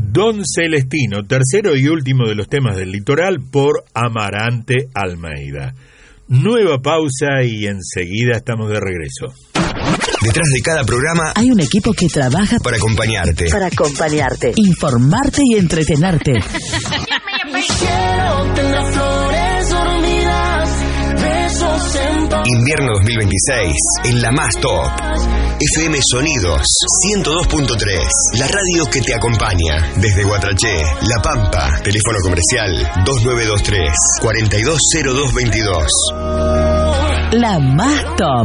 Don Celestino, tercero y último de los temas del litoral por Amarante Almeida. Nueva pausa y enseguida estamos de regreso. Detrás de cada programa hay un equipo que trabaja para acompañarte, informarte y entretenerte. Invierno 2026 en la más top. FM Sonidos 102.3, la radio que te acompaña desde Guatraché, La Pampa. Teléfono comercial 2923 420222. La más top.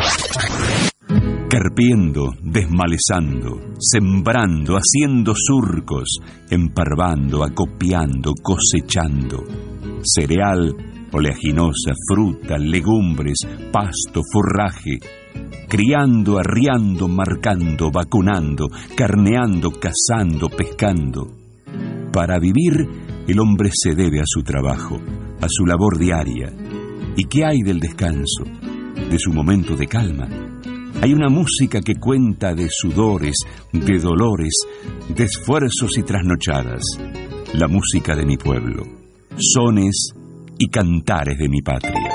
Carpiendo, desmalezando, sembrando, haciendo surcos, emparvando, acopiando, cosechando. Cereal, oleaginosa, fruta, legumbres, pasto, forraje. Criando, arriando, marcando, vacunando, carneando, cazando, pescando. Para vivir, el hombre se debe a su trabajo, a su labor diaria. ¿Y qué hay del descanso? De su momento de calma. Hay una música que cuenta de sudores, de dolores, de esfuerzos y trasnochadas. La música de mi pueblo. Sones y cantares de mi patria.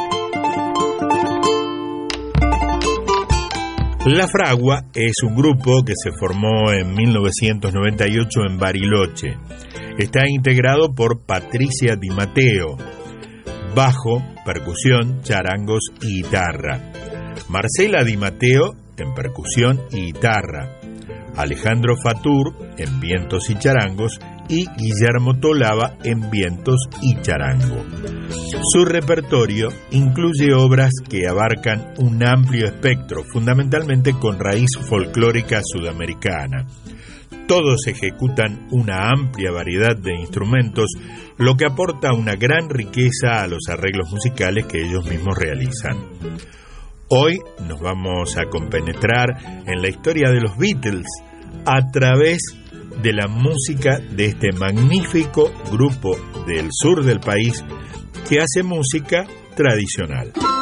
La Fragua es un grupo que se formó en 1998 en Bariloche. Está integrado por Patricia Di Matteo, bajo, percusión, charangos y guitarra. Marcela Di Matteo en percusión y guitarra. Alejandro Fatur en vientos y charangos y Guillermo Tolava en vientos y charango. Su repertorio incluye obras que abarcan un amplio espectro, fundamentalmente con raíz folclórica sudamericana. Todos ejecutan una amplia variedad de instrumentos, lo que aporta una gran riqueza a los arreglos musicales que ellos mismos realizan. Hoy nos vamos a compenetrar en la historia de los Beatles a través de la música de este magnífico grupo del sur del país que hace música tradicional.